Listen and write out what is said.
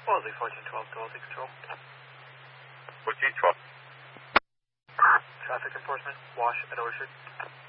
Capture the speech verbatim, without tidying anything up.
Wellesley fourteen twelve, Wellesley Control. fourteen twelve. Traffic enforcement, Wash at Orchard.